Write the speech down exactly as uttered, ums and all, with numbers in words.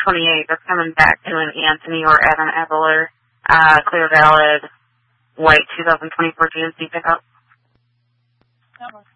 twenty-eight, that's coming back to an Anthony or Evan Eveler, uh, clear valid, white two thousand twenty-four G M C pickup. That was